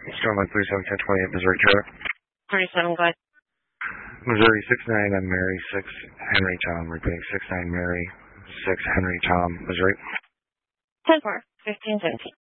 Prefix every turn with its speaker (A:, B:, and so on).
A: Starlight 37, 1028, Missouri, Trailer.
B: 37, go ahead.
A: Missouri 69 on Mary, 6 Henry Tom, repeating 69 Mary, 6 Henry Tom, Missouri.
B: 10-4, 15-17.